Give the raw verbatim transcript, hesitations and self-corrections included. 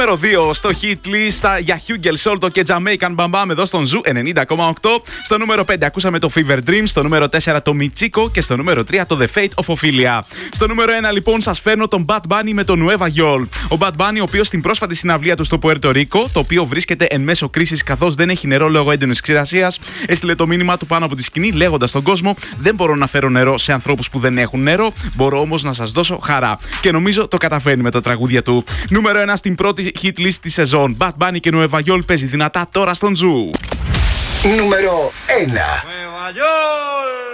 νούμερο δύο στο hit list για Hugel Solto και Jamaican Bam Bam εδώ στον Ζου ενενήντα κόμμα οκτώ. Στο νούμερο πέντε ακούσαμε το Fever Dream. Στο νούμερο τέσσερα το Michiko και στο νούμερο τρία το The Fate of Ophelia. Στο νούμερο ένα λοιπόν σας φέρνω τον Bad Bunny με το Nueva York. Ο Bad Bunny, ο οποίος στην πρόσφατη συναυλία του στο Πουέρτο Ρίκο, το οποίο βρίσκεται εν μέσω κρίσης καθώς δεν έχει νερό λόγω έντονης ξηρασίας, έστειλε το μήνυμά του πάνω από τη σκηνή λέγοντας στον κόσμο: δεν μπορώ να φέρω νερό σε ανθρώπους που δεν έχουν νερό, μπορώ όμως να σας δώσω χαρά. Και νομίζω το καταφέρνει με τα τραγούδια του. Νούμερο ένα στην πρώτη hit list τη σεζόν. Bad Bunny και Nueva York παίζει δυνατά τώρα στον Ζου. Νούμερο ένα. Nueva York.